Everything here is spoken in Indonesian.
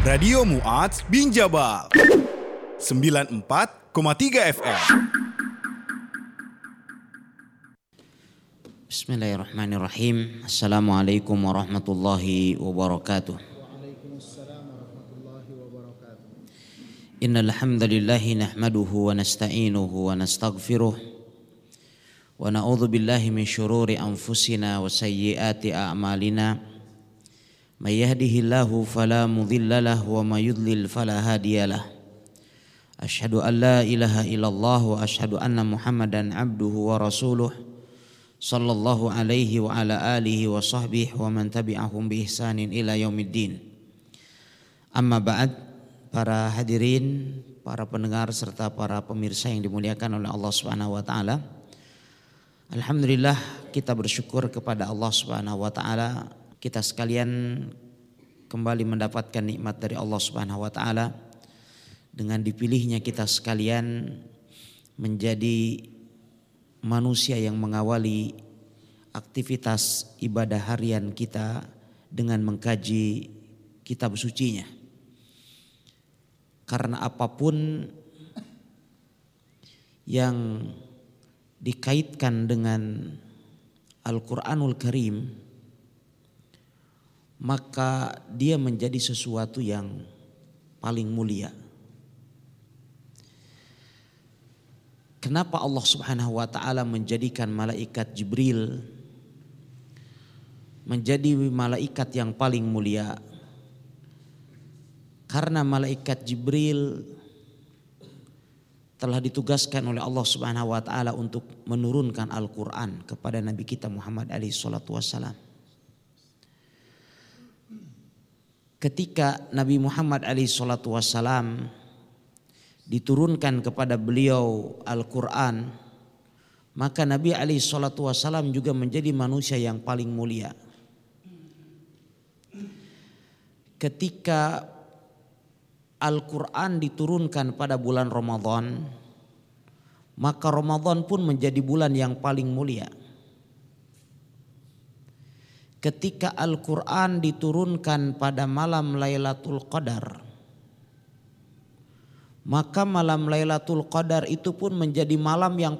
Radio Mu'adz bin Jabal 94,3 FM. Bismillahirrahmanirrahim. Assalamualaikum warahmatullahi wabarakatuh. Waalaikumsalam warahmatullahi wabarakatuh. Innal hamdalillahi nahmaduhu wa nasta'inuhu wa nastaghfiruh wa na'udzu billahi min syururi anfusina wa sayyiati a'malina. May yahdihillahu fala mudilla lahu wa may yudlil fala hadiyalah. Asyhadu an la ilaha illallah wa asyhadu anna Muhammadan abduhu wa rasuluh sallallahu alaihi wa ala alihi wa sahbihi wa man tabi'ahum bi ihsanin ila yaumiddin. Amma ba'd, para hadirin, para pendengar serta para pemirsa yang dimuliakan oleh Allah Subhanahu wa taala. Alhamdulillah, kita bersyukur kepada Allah Subhanahu wa taala, kita sekalian kembali mendapatkan nikmat dari Allah Subhanahu wa taala dengan dipilihnya kita sekalian menjadi manusia yang mengawali aktivitas ibadah harian kita dengan mengkaji kitab sucinya. Karena apapun yang dikaitkan dengan Al-Quranul Karim, maka dia menjadi sesuatu yang paling mulia. Kenapa Allah Subhanahu wa taala menjadikan malaikat Jibril menjadi malaikat yang paling mulia? Karena malaikat Jibril telah ditugaskan oleh Allah Subhanahu wa taala untuk menurunkan Al-Qur'an kepada Nabi kita Muhammad alaihi salatu wassalam. Ketika Nabi Muhammad alaihi salatu wassalam diturunkan kepada beliau Al-Quran, maka Nabi alaihi salatu wassalam juga menjadi manusia yang paling mulia. Ketika Al-Quran diturunkan pada bulan Ramadan, maka Ramadan pun menjadi bulan yang paling mulia. Ketika Al-Quran diturunkan pada malam Lailatul Qadar, maka malam Lailatul Qadar itu pun menjadi malam yang